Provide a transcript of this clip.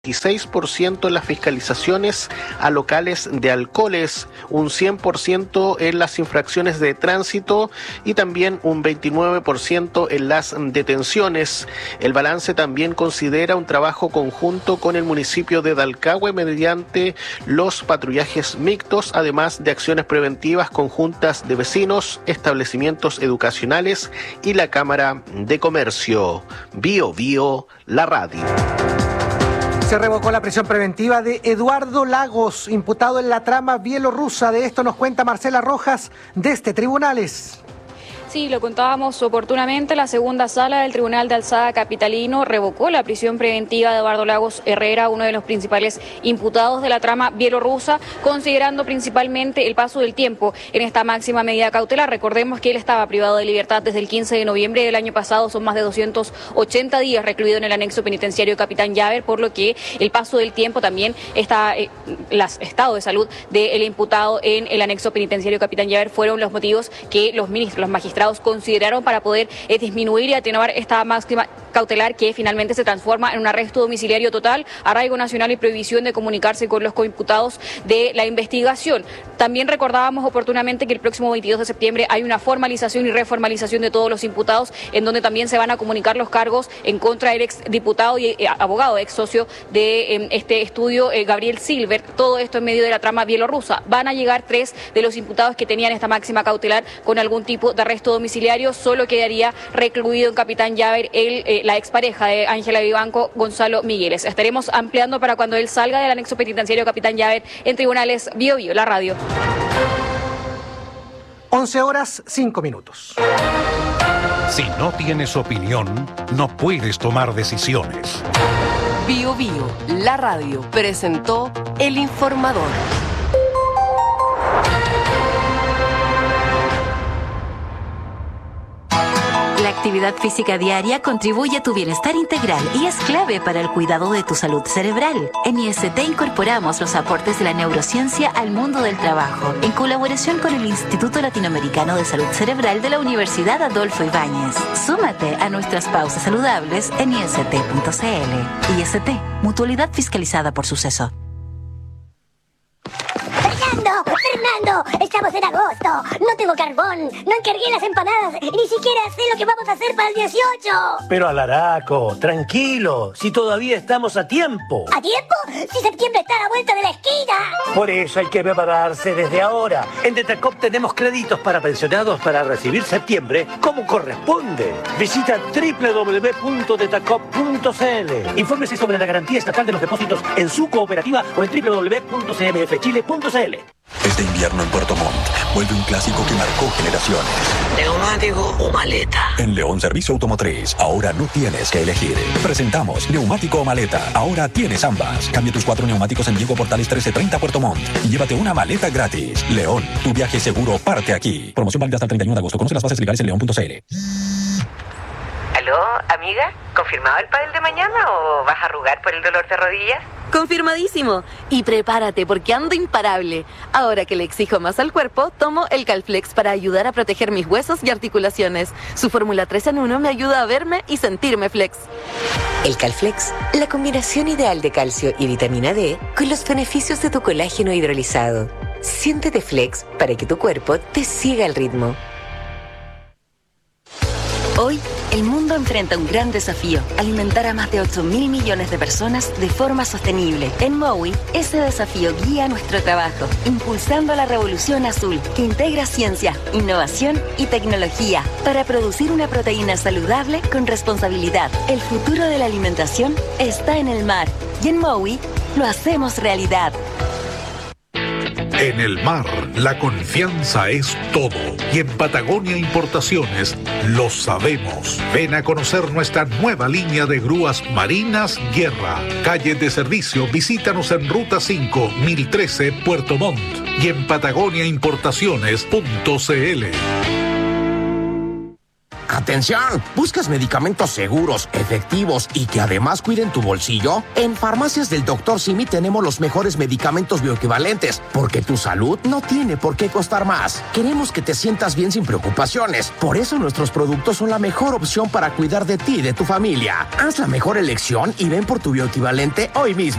26% en las fiscalizaciones a locales de alcoholes, un 100% en las infracciones de tránsito y también un 29% en las detenciones. El balance también considera un trabajo conjunto con el municipio de Dalcahue mediante los patrullajes mixtos, además de acciones preventivas conjuntas de vecinos, establecimientos educacionales y la Cámara de Comercio. Bio Bio, la radio. Se revocó la prisión preventiva de Eduardo Lagos, imputado en la trama bielorrusa. De esto nos cuenta Marcela Rojas desde Tribunales. Sí, lo contábamos oportunamente, la segunda sala del Tribunal de Alzada capitalino revocó la prisión preventiva de Eduardo Lagos Herrera, uno de los principales imputados de la trama bielorrusa, considerando principalmente el paso del tiempo en esta máxima medida cautelar. Recordemos que él estaba privado de libertad desde el 15 de noviembre del año pasado, son más de 280 días recluido en el anexo penitenciario Capitán Llaver, por lo que el paso del tiempo también está, el estado de salud del imputado en el anexo penitenciario Capitán Llaver fueron los motivos que los magistrados consideraron para poder disminuir y atenuar esta máxima cautelar, que finalmente se transforma en un arresto domiciliario total, arraigo nacional y prohibición de comunicarse con los coimputados de la investigación. También recordábamos oportunamente que el próximo 22 de septiembre hay una formalización y reformalización de todos los imputados, en donde también se van a comunicar los cargos en contra del exdiputado y abogado, ex socio de este estudio, Gabriel Silver. Todo esto en medio de la trama bielorrusa. Van a llegar 3 de los imputados que tenían esta máxima cautelar con algún tipo de arresto domiciliario. Solo quedaría recluido en Capitán Llaver la expareja de Ángela Vivanco, Gonzalo Migueles. Estaremos ampliando para cuando él salga del anexo penitenciario Capitán Llaver en Tribunales Bio Bio, la radio. 11:05. Si no tienes opinión, no puedes tomar decisiones. Bio Bio, la radio, presentó El Informador. La actividad física diaria contribuye a tu bienestar integral y es clave para el cuidado de tu salud cerebral. En IST incorporamos los aportes de la neurociencia al mundo del trabajo, en colaboración con el Instituto Latinoamericano de Salud Cerebral de la Universidad Adolfo Ibáñez. Súmate a nuestras pausas saludables en ist.cl. IST, mutualidad fiscalizada por Suceso. ¡Fernando! ¡Estamos en agosto! ¡No tengo carbón! ¡No encargué las empanadas! ¡Y ni siquiera sé lo que vamos a hacer para el 18! Pero Alaraco, tranquilo, si todavía estamos a tiempo. ¿A tiempo? ¡Si septiembre está a la vuelta de la esquina! Por eso hay que prepararse desde ahora. En Detacop tenemos créditos para pensionados para recibir septiembre como corresponde. Visita www.detacop.cl. Infórmese sobre la garantía estatal de los depósitos en su cooperativa o en www.cmfchile.cl. Este invierno en Puerto Montt vuelve un clásico que marcó generaciones. ¿Neumático o maleta? En León Servicio Automotriz, ahora no tienes que elegir. Presentamos neumático o maleta. Ahora tienes ambas. Cambia tus 4 neumáticos en Diego Portales 1330 Puerto Montt y llévate una maleta gratis. León, tu viaje seguro parte aquí. Promoción válida hasta el 31 de agosto. Conoce las bases legales en león.cl. ¿Aló, amiga? ¿Confirmado el pádel de mañana o vas a arrugar por el dolor de rodillas? Confirmadísimo. Y prepárate porque ando imparable. Ahora que le exijo más al cuerpo, tomo el Calflex para ayudar a proteger mis huesos y articulaciones. Su fórmula 3 en 1 me ayuda a verme y sentirme flex. El Calflex, la combinación ideal de calcio y vitamina D con los beneficios de tu colágeno hidrolizado. Siéntete flex para que tu cuerpo te siga el ritmo. Hoy, el mundo enfrenta un gran desafío: alimentar a más de 8.000 millones de personas de forma sostenible. En Mowi, ese desafío guía nuestro trabajo, impulsando la revolución azul, que integra ciencia, innovación y tecnología para producir una proteína saludable con responsabilidad. El futuro de la alimentación está en el mar, y en Mowi lo hacemos realidad. En el mar, la confianza es todo. Y en Patagonia Importaciones lo sabemos. Ven a conocer nuestra nueva línea de grúas marinas Guerra. Calle de servicio, visítanos en Ruta 5, 1013, Puerto Montt. Y en patagoniaimportaciones.cl. Atención, ¿buscas medicamentos seguros, efectivos y que además cuiden tu bolsillo? En Farmacias del Dr. Simi tenemos los mejores medicamentos bioequivalentes, porque tu salud no tiene por qué costar más. Queremos que te sientas bien sin preocupaciones. Por eso nuestros productos son la mejor opción para cuidar de ti y de tu familia. Haz la mejor elección y ven por tu bioequivalente hoy mismo.